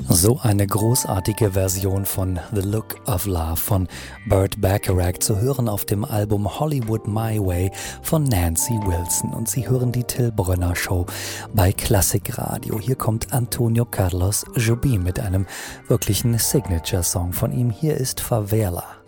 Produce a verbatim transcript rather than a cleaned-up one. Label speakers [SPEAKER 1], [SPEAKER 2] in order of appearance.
[SPEAKER 1] So eine großartige Version von The Look of Love von Burt Bacharach zu hören auf dem Album Hollywood My Way von Nancy Wilson. Und Sie hören die Till Brönner Show bei Klassikradio. Hier kommt Antonio Carlos Jobim mit einem wirklichen Signature-Song von ihm. Hier ist Favela.